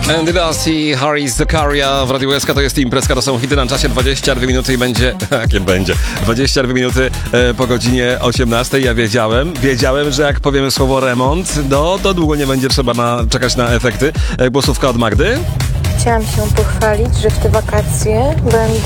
Andy Dust i Harris Zakaria w Radiu SK. To jest imprezka, to są hity na czasie 22 minuty i będzie... Jakie będzie? 22 minuty po godzinie 18. Ja wiedziałem, że jak powiemy słowo remont, to długo nie będzie trzeba czekać na efekty. Głosówka od Magdy. Chciałam się pochwalić, że w te wakacje będę